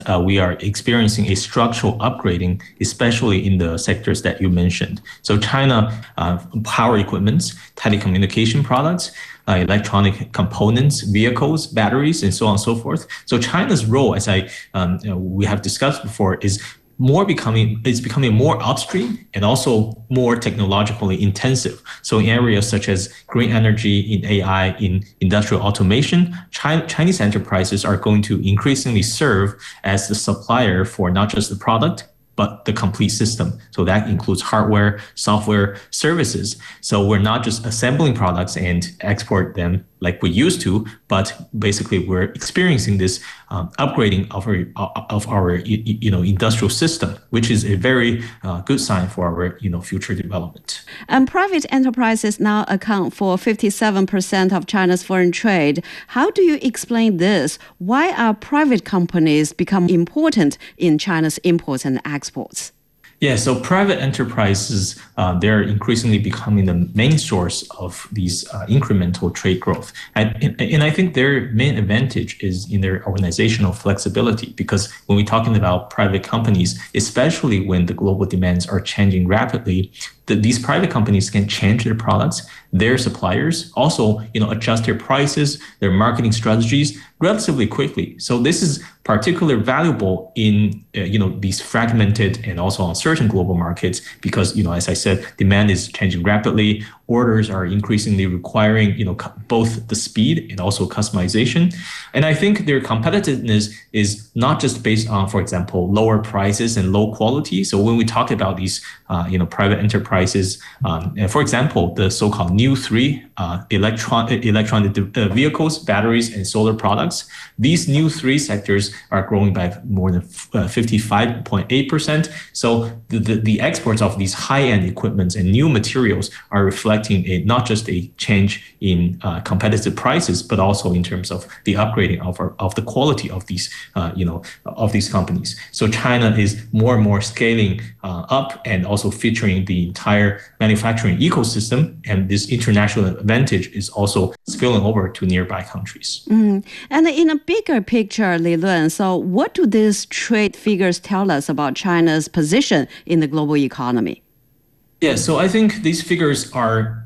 we are experiencing a structural upgrading, especially in the sectors that you mentioned. So China, power equipments, telecommunication products, electronic components, vehicles, batteries, and so on and so forth. So China's role, as we have discussed before, is becoming more upstream and also more technologically intensive. So in areas such as green energy, in AI, in industrial automation, Chinese enterprises are going to increasingly serve as the supplier for not just the product, but the complete system. So that includes hardware, software, services. So we're not just assembling products and export them like we used to, but basically we're experiencing this upgrading of our industrial system, which is a very good sign for our future development. And private enterprises now account for 57% of China's foreign trade. How do you explain this? Why are private companies become important in China's imports and exports? Yeah, so private enterprises, they're increasingly becoming the main source of these incremental trade growth. And I think their main advantage is in their organizational flexibility, because when we're talking about private companies, especially when the global demands are changing rapidly, these private companies can change their products, their suppliers, also adjust their prices, their marketing strategies relatively quickly. So this is particularly valuable in these fragmented and also uncertain global markets, because as I said, demand is changing rapidly. Orders are increasingly requiring both the speed and also customization. And I think their competitiveness is not just based on, for example, lower prices and low quality. So when we talk about these private enterprises, for example, the so-called new three, electronic vehicles, batteries, and solar products, these new three sectors are growing by more than 55.8%. So the exports of these high-end equipments and new materials are reflecting not just a change in competitive prices, but also in terms of the upgrading of the quality of these of these companies. So China is more and more scaling up and also featuring the entire manufacturing ecosystem, and this international advantage is also spilling over to nearby countries. And in a bigger picture, Li Lun, so what do these trade figures tell us about China's position in the global economy? Yeah, so I think these figures are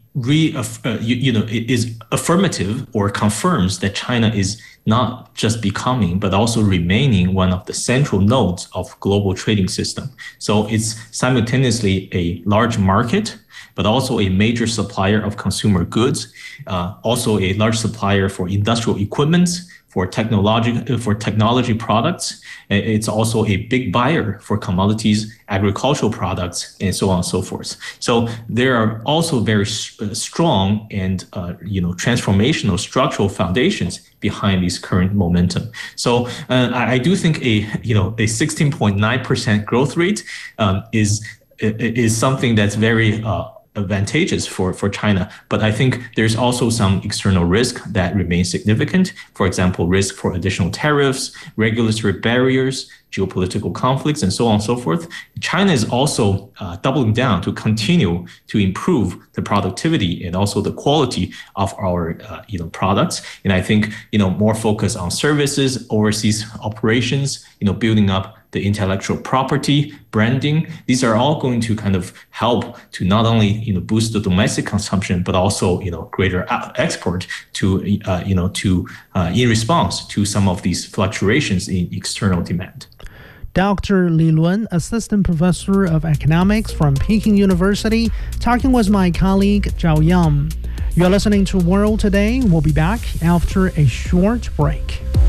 is affirmative or confirms that China is not just becoming, but also remaining one of the central nodes of global trading system. So it's simultaneously a large market, but also a major supplier of consumer goods, also a large supplier for industrial equipment, for technology products. It's also a big buyer for commodities, agricultural products, and so on and so forth. So there are also very strong and transformational structural foundations behind this current momentum. So I do think a 16.9% growth rate is something that's very advantageous for China. But I think there's also some external risk that remains significant. For example, risk for additional tariffs, regulatory barriers, geopolitical conflicts, and so on and so forth. China is also doubling down to continue to improve the productivity and also the quality of our products. And I think more focus on services, overseas operations, building up the intellectual property, branding. These are all going to kind of help to not only boost the domestic consumption, but also greater export to in response to some of these fluctuations in external demand. Dr. Li Lun, Assistant Professor of Economics from Peking University, talking with my colleague Zhao Yang. You're listening to World Today. We'll be back after a short break.